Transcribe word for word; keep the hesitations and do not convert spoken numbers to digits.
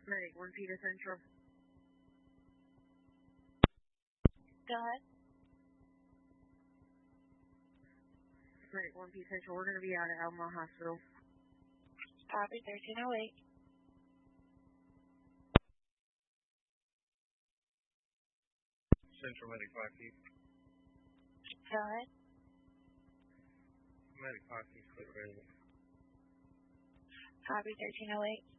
Medic one P to Central. Go ahead. Medic one P Central, we're going to be out at Alma Hospital. Copy, thirteen oh eight. Central Medic five P. Go ahead. Medic five P, clear available. Copy, thirteen oh eight.